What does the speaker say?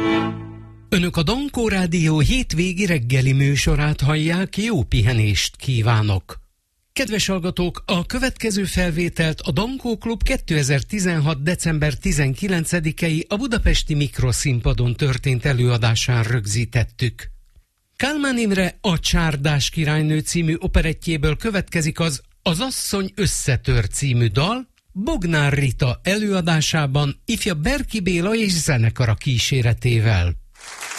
Önök a Dankó Rádió hétvégi reggeli műsorát hallják, jó pihenést kívánok! Kedves hallgatók, a következő felvételt a Dankó Klub 2016. december 19-i a budapesti Mikroszínpadon történt előadásán rögzítettük. Kálmán Imre A Csárdás királynő című operettjéből következik az Asszony összetör című dal, Bognár Rita előadásában ifja Berki Béla és zenekara kíséretével.